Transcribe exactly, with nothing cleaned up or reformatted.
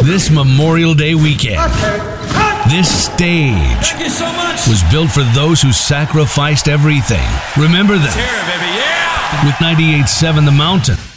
This Memorial Day weekend, this stage Thank you so much. was built for those who sacrificed everything. Remember them. Here, baby, yeah. With ninety-eight point seven The Mountain.